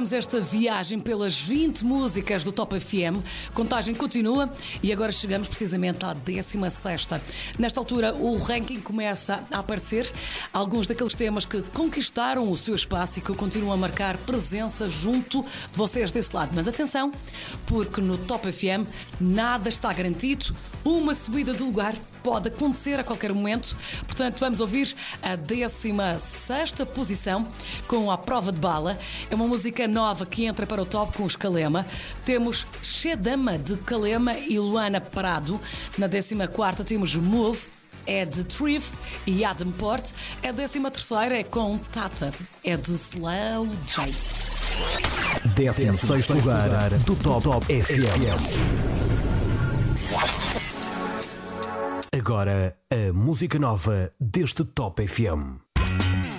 Continuamos esta viagem pelas 20 músicas do Top FM. Contagem continua e agora chegamos precisamente à 16ª. Nesta altura o ranking começa a aparecer. Alguns daqueles temas que conquistaram o seu espaço e que continuam a marcar presença junto de vocês desse lado. Mas atenção, porque no Top FM nada está garantido. Uma subida de lugar pode acontecer a qualquer momento. Portanto, vamos ouvir a 16ª posição com A Prova de Bala. É uma música nova que entra para o top com os Kalema. Temos Shedama de Kalema e Luana Prado. Na 14ª temos Move, é de Triv e Adam Port. A 13ª é com Tata, é de Slow J. 16º lugar do Top FM. Agora, a música nova deste Top FM.